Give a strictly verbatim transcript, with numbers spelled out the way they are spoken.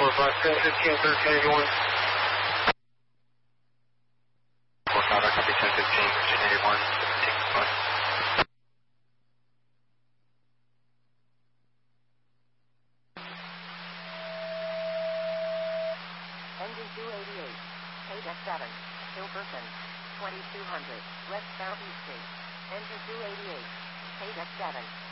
four five, ten fifteen, thirteen eighty-one. four five, I copy ten fifteen, thirteen eighty-one, seventeen, five. Engine two eighty-eight, K D E C seven, Hilberton, twenty-two hundred, West Southeast Street. Engine two eighty-eight, K D E C seven.